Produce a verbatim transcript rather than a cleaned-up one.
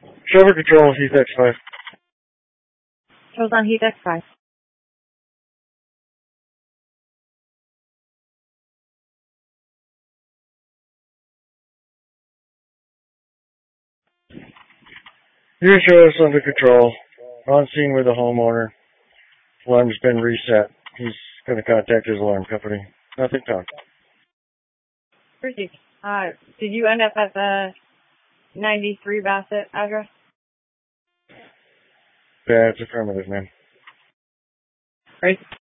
Trevor Control, Heath X five. Controls on Heath X five. You show us under control. On scene with the homeowner. Alarm's been reset. He's going to contact his alarm company. Nothing talk. Proceed. Uh, did you end up at the ninety-three Bassett address? That's affirmative, man. Right.